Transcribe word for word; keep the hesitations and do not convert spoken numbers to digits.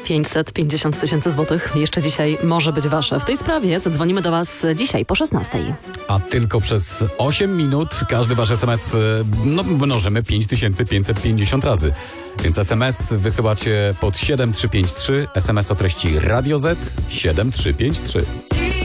pięćset pięćdziesiąt tysięcy złotych jeszcze dzisiaj może być wasze. W tej sprawie zadzwonimy do was dzisiaj po szesnastej. A tylko przez osiem minut każdy wasz es em es no, mnożymy pięć tysięcy pięćset pięćdziesiąt razy. Więc es em es wysyłacie pod siedem trzy pięć trzy, es em es o treści Radio Z siedem trzy pięć trzy.